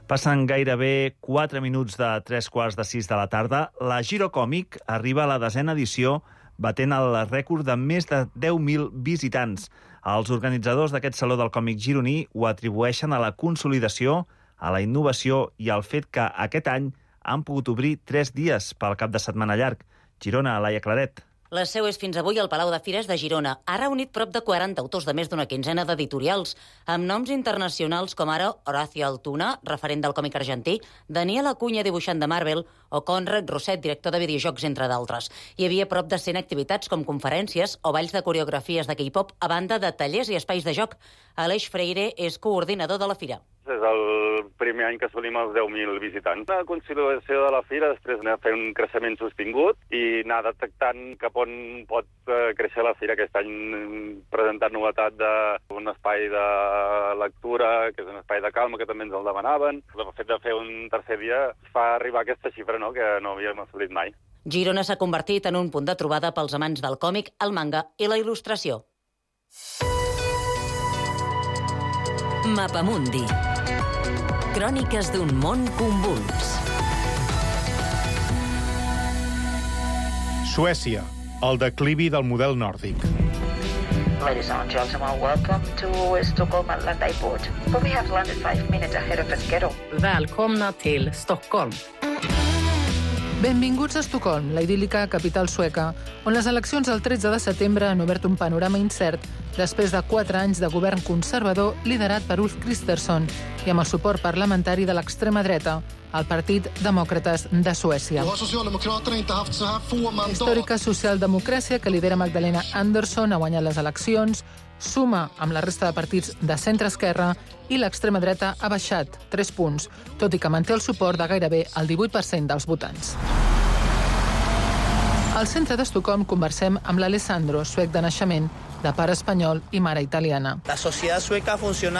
Passen gairebé 4 minuts de 3:45 de la tarda. La Giro Còmic arriba a la 10ª edició, batent el rècord de més de 10.000 visitants. Els organitzadors d'aquest Saló del Còmic gironí ho atribueixen a la consolidació, a la innovació i al fet que aquest any han pogut obrir 3 dies pel cap de setmana llarg. Girona, Laia Claret. La seu és fins avui al Palau de Fires de Girona. Ha reunit prop de 40 autors de més d'una quinzena d'editorials, amb noms internacionals com ara Horacio Altuna, referent del còmic argentí, Daniel Acuña, dibuixant de Marvel, o Conrad Roset, director de videojocs, entre d'altres. Hi havia prop de 100 activitats com conferències o balls de coreografies de K-pop, a banda de tallers i espais de joc. Aleix Freire és coordinador de la fira. És el primer any que assolim els 10.000 visitants. La consolidació de la fira, després anar fent un creixement sostingut i anar detectant cap on pot créixer la fira. Aquest any presentant novetat d'un espai de lectura, que és un espai de calma, que també ens el demanaven. El fet de fer un tercer dia fa arribar aquesta xifra, no?, que no havíem assolit mai. Girona s'ha convertit en un punt de trobada pels amants del còmic, el manga i la il·lustració. Mapamundi. Cròniques d'un món convuls. Suècia, el declivi del model nòrdic. Ladies and gentlemen, welcome to Stockholm Atlantic Airport. But we have landed 5 minutes ahead of schedule. Välkomna till Stockholm. Benvinguts a Estocolm, la idíl·lica capital sueca, on les eleccions el 13 de setembre han obert un panorama incert després de 4 anys de govern conservador liderat per Ulf Kristersson i amb el suport parlamentari de l'extrema dreta, el Partit Demòcrates de Suècia. Històrica socialdemocràcia que lidera Magdalena Andersson ha guanyat les eleccions, suma amb la resta de partits de centre-esquerra i l'extrema dreta ha baixat 3 punts, tot i que manté el suport de gairebé el 18% dels votants. Al centre d'Estocolm conversem amb l'Alessandro, suec de naixement, de pare espanyol i mare italiana. La sociedad sueca funciona